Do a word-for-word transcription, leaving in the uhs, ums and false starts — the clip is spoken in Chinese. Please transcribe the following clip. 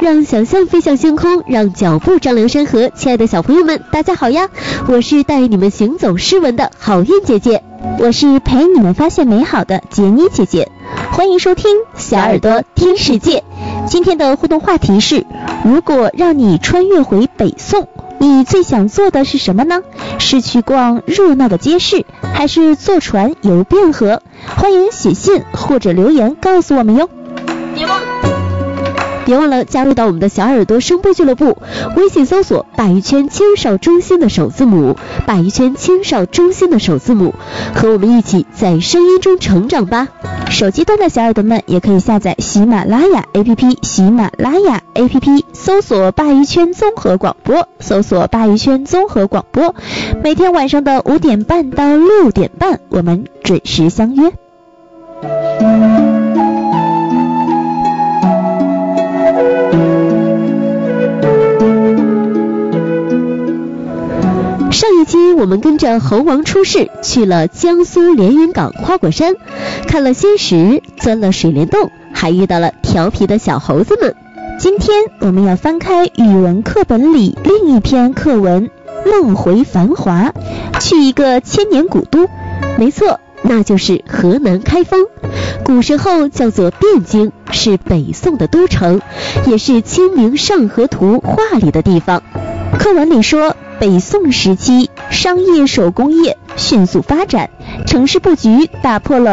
让想象飞向星空，让脚步丈量山河。亲爱的小朋友们，大家好呀！我是带你们行走诗文的好运姐姐， 我是陪你们发现美好的杰妮姐姐。欢迎收听小耳朵听世界。今天的互动话题是：如果让你穿越回北宋，你最想做的是什么呢？是去逛热闹的街市，还是坐船游汴河？欢迎写信或者留言告诉我们哟。 别忘别忘了加入到我们的小耳朵声波俱乐部，微信搜索鲅鱼圈青少中心的首字母，鲅鱼圈青少中心的首字母，和我们一起在声音中成长吧。 手机端的小耳朵们也可以下载喜马拉雅 A P P， 喜马拉雅 A P P 搜索鲅鱼圈综合广播，搜索鲅鱼圈综合广播，每天晚上的五点半到六点半，我们准时相约。 上一期我们跟着猴王出世去了江苏连云港花果山，看了仙石，钻了水帘洞，还遇到了调皮的小猴子们。 今天我们要翻开语文课本里另一篇课文《梦回繁华》，去一个千年古都。 没错，那就是河南开封，古时候叫做汴京，是北宋的都城，也是《清明上河图》画里的地方。 课文里说，北宋时期商业手工业迅速发展，城市布局打破了